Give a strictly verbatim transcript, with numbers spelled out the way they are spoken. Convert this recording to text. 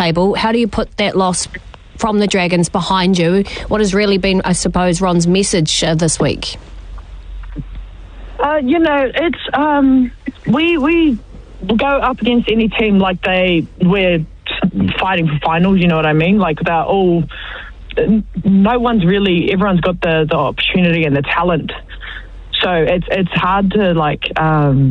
table. How do you put that loss from the Dragons behind you? What has really been, I suppose, Ron's message uh, this week? Uh, you know, it's um, we we go up against any team like they we're fighting for finals. You know what I mean? Like they're all. No one's really. Everyone's got the the opportunity and the talent. So it's it's hard to like. Um,